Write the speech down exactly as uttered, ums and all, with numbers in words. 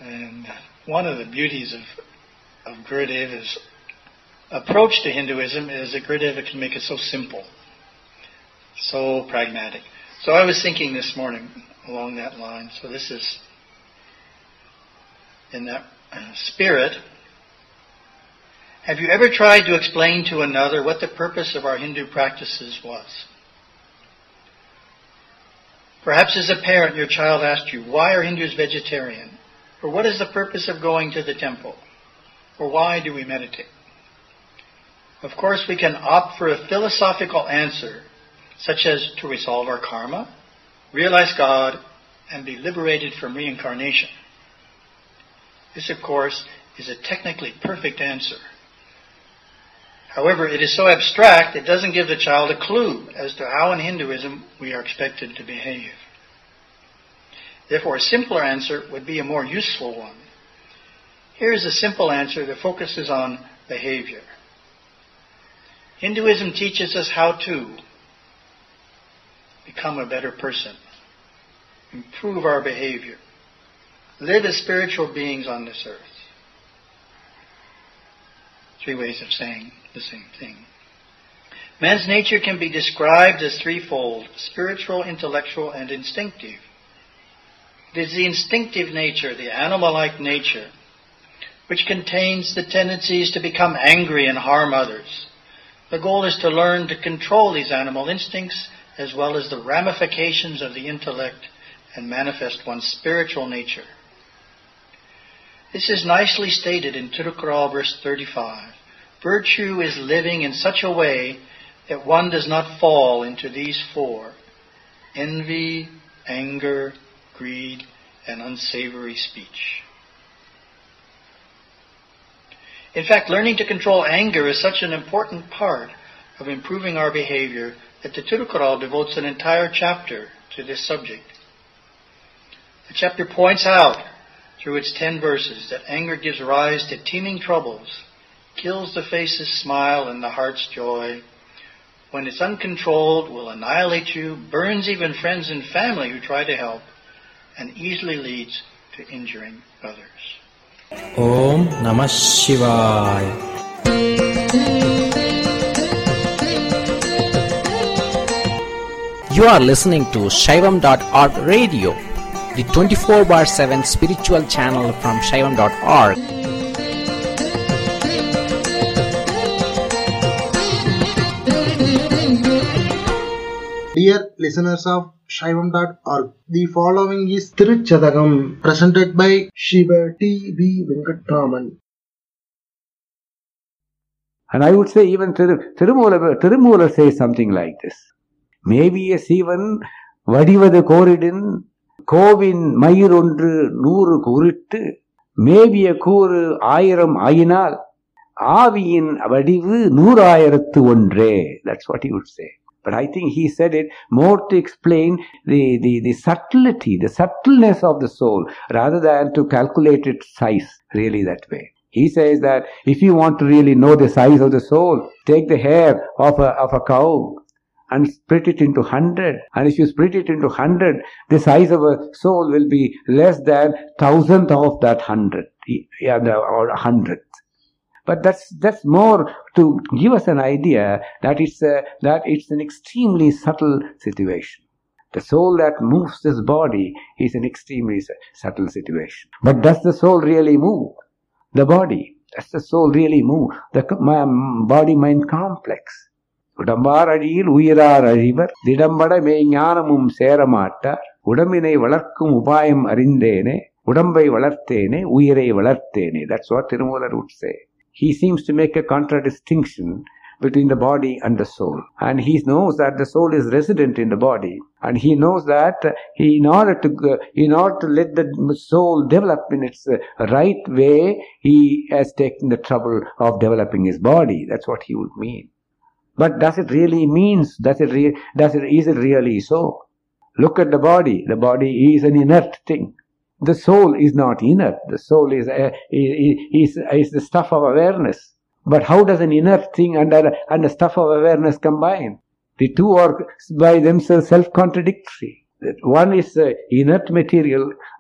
And one of the beauties of, of Gurudeva's approach to Hinduism is that Gurudeva can make it so simple, so pragmatic. So I was thinking this morning along that line. So this is in that uh, spirit. Have you ever tried to explain to another what the purpose of our Hindu practices was? Perhaps as a parent, your child asked you, why are Hindus vegetarian? Or what is the purpose of going to the temple? Or why do we meditate? Of course, we can opt for a philosophical answer, such as to resolve our karma, realize God, and be liberated from reincarnation. This, of course, is a technically perfect answer. However, it is so abstract, it doesn't give the child a clue as to how in Hinduism we are expected to behave. Therefore, a simpler answer would be a more useful one. Here is a simple answer that focuses on behavior. Hinduism teaches us how to become a better person, improve our behavior, live as spiritual beings on this earth. Three ways of saying the same thing. Man's nature can be described as threefold: spiritual, intellectual, and instinctive. It is the instinctive nature, the animal-like nature, which contains the tendencies to become angry and harm others. The goal is to learn to control these animal instincts as well as the ramifications of the intellect and manifest one's spiritual nature. This is nicely stated in Tirukkural verse thirty-five. Virtue is living in such a way that one does not fall into these four: envy, anger, greed, and unsavory speech. In fact, learning to control anger is such an important part of improving our behavior that the Tirukkural devotes an entire chapter to this subject. The chapter points out, through its ten verses, that anger gives rise to teeming troubles, kills the face's smile and the heart's joy. When it's uncontrolled, will annihilate you, burns even friends and family who try to help, and easily leads to injuring others. Om Namah Shivaya. You are listening to Shaivam dot org radio, the twenty-four bar seven spiritual channel from Shaivam dot org. Dear listeners of Shaivam dot org, the following is Tiruchadagam, presented by Shiva T V Venkatraman. And I would say even Tirumula, Tirumula says something like this. Maybe a Sivan Vadivada Koridin Kovin Mayirondru Nuru Kuritu, maybe a Kuru Ayiram Ayinal Aviin Vadivu Nurayarathu Ondre. That's what he would say. But I think he said it more to explain the, the, the subtlety, the subtleness of the soul, rather than to calculate its size really that way. He says that if you want to really know the size of the soul, take the hair of a, of a cow and split it into hundred. And if you split it into hundred, the size of a soul will be less than thousandth of that hundred, yeah, or a hundredth. But that's that's more to give us an idea that it's a, that it's an extremely subtle situation. The soul that moves this body is an extremely subtle situation. But does the soul really move? The body. Does the soul really move? The body-mind complex. Udambar adiyil uyirar ajivar, didambada me ஞானமும் சேரமாட்டார், உடம்பினை வளர்க்கும் உபாயம் அறிந்தேனே, உடம்பை வளர்த்தேனே, உயிரை வளர்த்தேனே. That's what Tirumoolar would say. He seems to make a contradistinction between the body and the soul. And he knows that the soul is resident in the body. And he knows that he, in order to in order to let the soul develop in its right way, he has taken the trouble of developing his body. That's what he would mean. But does it really mean, does it, re, does it, is it really so? Look at the body. The body is an inert thing. The soul is not inert. The soul is, uh, is, is, is the stuff of awareness. But how does an inert thing and a, and a stuff of awareness combine? The two are by themselves self-contradictory. One is uh, inert material